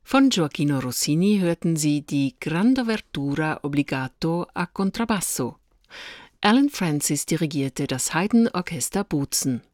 Von Gioachino Rossini hörten Sie die Grandovertura Obbligato a Contrabbasso. Alan Francis dirigierte das Haydn-Orchester Bozen.